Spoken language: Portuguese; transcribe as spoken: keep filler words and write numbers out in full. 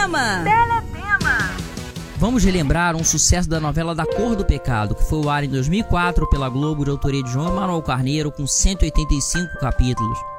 Teletema! Teletema! Vamos relembrar um sucesso da novela Da Cor do Pecado, que foi ao ar em dois mil e quatro pela Globo, de autoria de João Emanuel Carneiro, com cento e oitenta e cinco capítulos.